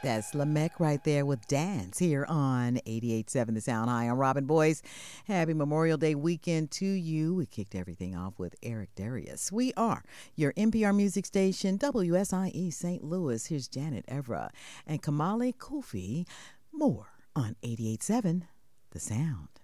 That's Lamech right there with Dance here on 88.7 The Sound. Hi, I'm Robin Boyce. Happy Memorial Day weekend to you. We kicked everything off with Eric Darius. We are your NPR music station, WSIE St. Louis. Here's Janet Evra and Kamali Kofi. More on 88.7 The Sound.